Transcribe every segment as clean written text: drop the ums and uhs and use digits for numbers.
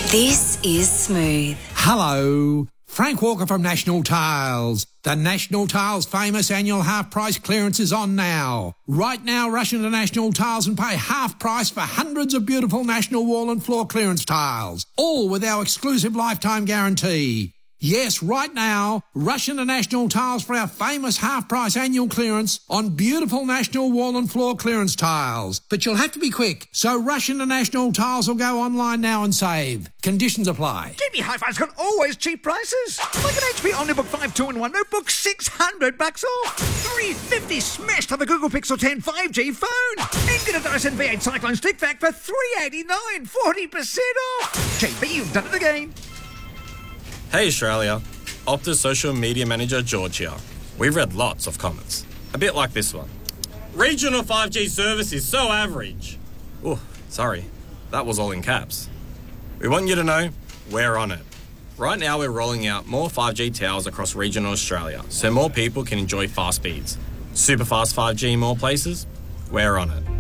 This is Smooth. Hello, Frank Walker from National Tiles. The National Tiles famous annual half-price clearance is on now. Right now, rush into National Tiles and pay half price for hundreds of beautiful National Wall and Floor clearance tiles, all with our exclusive lifetime guarantee. Yes, right now, rush into National Tiles for our famous half-price annual clearance on beautiful National Wall and Floor clearance tiles. But you'll have to be quick, so rush into National Tiles or go online now and save. Conditions apply. GB Hi-Fi's got always cheap prices. Like an HP OmniBook 5 2-in-1 notebook, $600 off. $350 smashed on the Google Pixel 10 5G phone. And get a Dyson V8 Cyclone Stick Vac for $389, 40% off. JB, you've done it again. Hey Australia, Optus social media manager George here. We've read lots of comments, a bit like this one. Regional 5G service is so average. Oh, sorry, that was all in caps. We want you to know we're on it. Right now we're rolling out more 5G towers across regional Australia so more people can enjoy fast speeds. Super fast 5G in more places? We're on it.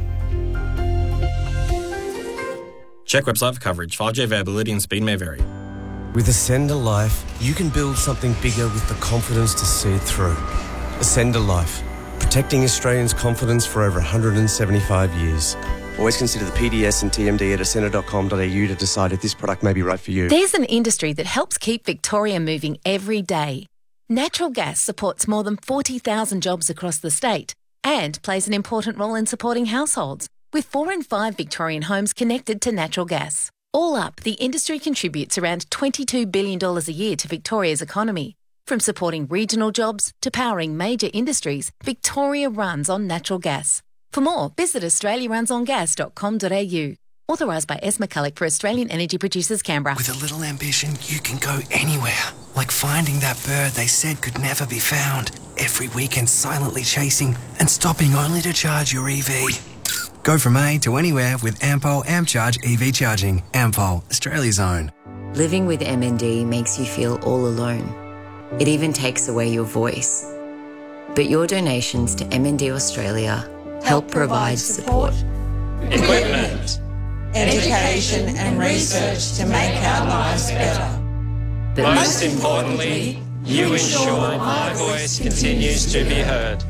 Check website for coverage. 5G availability and speed may vary. With Ascender Life, you can build something bigger with the confidence to see it through. Ascender Life, protecting Australians' confidence for over 175 years. Always consider the PDS and TMD at ascender.com.au to decide if this product may be right for you. There's an industry that helps keep Victoria moving every day. Natural gas supports more than 40,000 jobs across the state and plays an important role in supporting households, with 4 in 5 Victorian homes connected to natural gas. All up, the industry contributes around $22 billion a year to Victoria's economy. From supporting regional jobs to powering major industries, Victoria runs on natural gas. For more, visit australiarunsongas.com.au. Authorised S. McCulloch for Australian Energy Producers, Canberra. With a little ambition, you can go anywhere. Like finding that bird they said could never be found. Every weekend silently chasing and stopping only to charge your EV. Go from A to anywhere with Ampol AmpCharge EV charging. Ampol, Australia's own. Living with MND makes you feel all alone. It even takes away your voice. But your donations to MND Australia help provide support, equipment, education and research to make our lives better. But most importantly, you ensure my voice continues to be heard.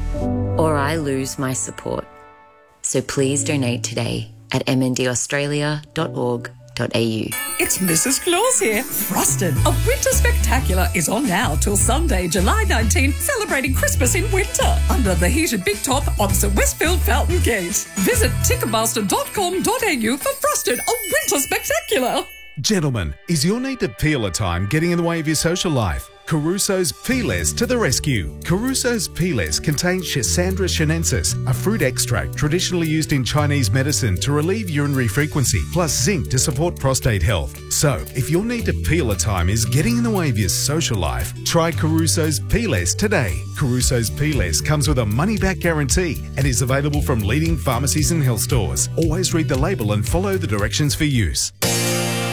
or I lose my support. So please donate today at mndaustralia.org.au. It's Mrs. Claus here. Frosted, a winter spectacular, is on now till Sunday, July 19, celebrating Christmas in winter under the heated big top opposite Westfield Fountain Gate. Visit ticketmaster.com.au for Frosted, a winter spectacular. Gentlemen, is your need to peel a time getting in the way of your social life? Caruso's Peelers to the rescue. Caruso's Peelers contains Schisandra chinensis, a fruit extract traditionally used in Chinese medicine to relieve urinary frequency, plus zinc to support prostate health. So, if your need to peel a time is getting in the way of your social life, try Caruso's Peelers today. Caruso's Peelers comes with a money-back guarantee and is available from leading pharmacies and health stores. Always read the label and follow the directions for use.